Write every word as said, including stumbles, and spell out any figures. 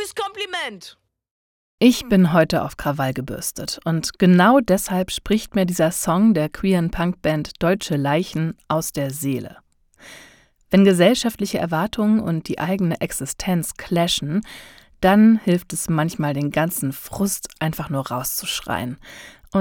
fürs Kompliment. Ich bin heute auf Krawall gebürstet und genau deshalb spricht mir dieser Song der queeren Punkband Deutsche Leichen aus der Seele. Wenn gesellschaftliche Erwartungen und die eigene Existenz clashen, dann hilft es manchmal, den ganzen Frust einfach nur rauszuschreien.